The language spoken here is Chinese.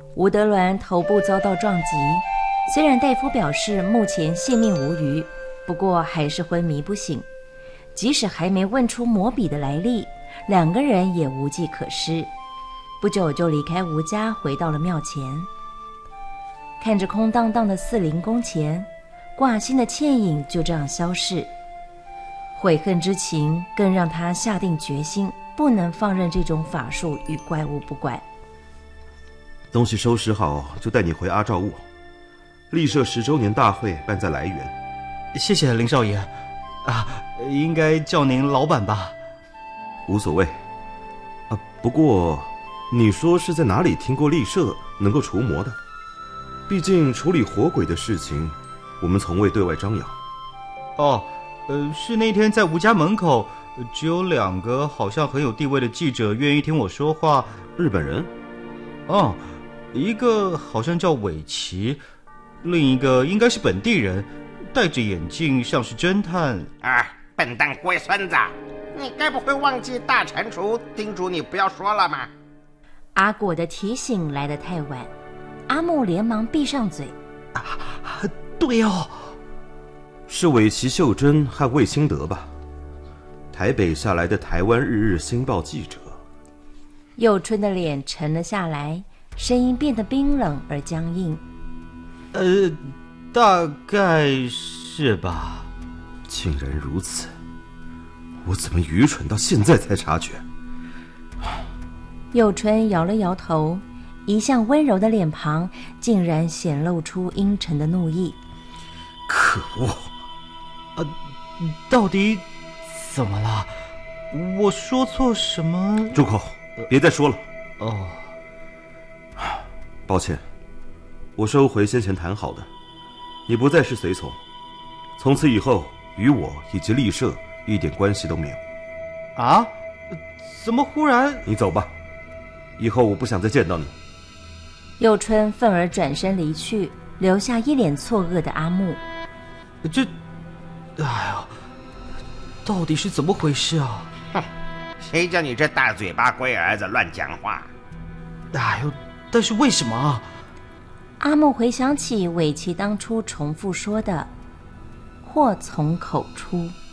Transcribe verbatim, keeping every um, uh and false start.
吴德銮头部遭到撞击，虽然大夫表示目前性命无虞，不过还是昏迷不醒。即使还没问出魔笔的来历，两个人也无计可施。不久就离开吴家，回到了庙前。看着空荡荡的四灵宫前，挂心的倩影就这样消逝。悔恨之情更让他下定决心，不能放任这种法术与怪物不管。 东西收拾好，就带你回阿照坞。立社十周年大会办在来源。 谢谢林少爷。啊，应该叫您老板吧？ 无所谓。啊，不过你说是在哪里听过立社能够除魔的？毕竟处理活鬼的事情，我们从未对外张扬。 哦，呃，是那天在吴家门口，只有两个好像很有地位的记者愿意听我说话。 日本人？ 哦，一个好像叫尾崎，另一个应该是本地人，戴着眼镜，像是侦探。 啊，笨蛋龟孙子，你该不会忘记大蟾蜍叮嘱你不要说了吗？ 阿果的提醒来得太晚，阿木连忙闭上嘴。 啊，对哦， 是尾崎秀珍和魏清德吧？台北下来的台湾日日新报记者。 佑春的脸沉了下来，声音变得冰冷而僵硬。 呃，大概是吧。 竟然如此，我怎么愚蠢到现在才察觉？ 佑春摇了摇头，一向温柔的脸庞竟然显露出阴沉的怒意。 可恶！ 啊，到底怎么了？我说错什么？ 住口！别再说了。 哦， 抱歉，我收回先前谈好的，你不再是随从，从此以后与我以及立社一点关系都没有。 啊？怎么忽然？ 你走吧，以后我不想再见到你。 佑春愤而转身离去，留下一脸错愕的阿木。 这，哎呀，到底是怎么回事啊？ 哼，谁叫你这大嘴巴龟儿子乱讲话？ 哎呦，但是为什么啊？ 阿木回想起尾崎当初重复说的“祸从口出”。